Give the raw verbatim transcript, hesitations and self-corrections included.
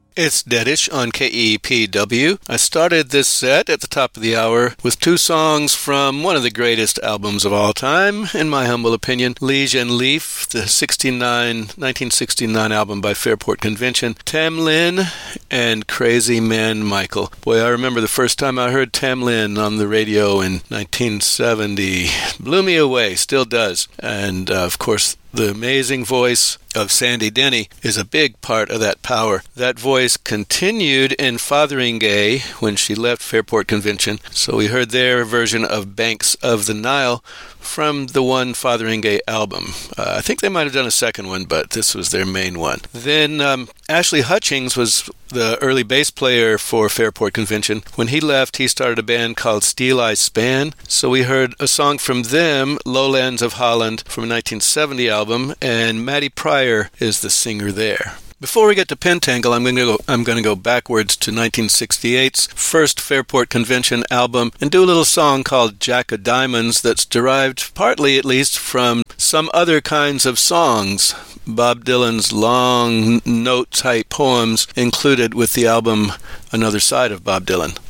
It's Deadish on K E P W. I started this set at the top of the hour with two songs from one of the greatest albums of all time, in my humble opinion, Liege and Leaf, the sixty-nine, nineteen sixty-nine album by Fairport Convention, Tam Lin and Crazy Man Michael. Boy, I remember the first time I heard Tam Lin on the radio in nineteen seventy. Blew me away, still does. And, uh, of course, the amazing voice of Sandy Denny is a big part of that power. That voice continued in Fotheringay when she left Fairport Convention, so we heard their version of Banks of the Nile from the one Fotheringay album. Uh, I think they might have done a second one, but this was their main one. Then um, Ashley Hutchings was the early bass player for Fairport Convention. When he left, he started a band called Steel Eye Span, so we heard a song from them, Lowlands of Holland, from a nineteen seventy album, and Matty Pryor is the singer there. Before we get to Pentangle, I'm going to go, I'm going to go backwards to nineteen sixty-eight's first Fairport Convention album and do a little song called Jack of Diamonds that's derived, partly at least, from some other kinds of songs. Bob Dylan's long note-type poems included with the album Another Side of Bob Dylan.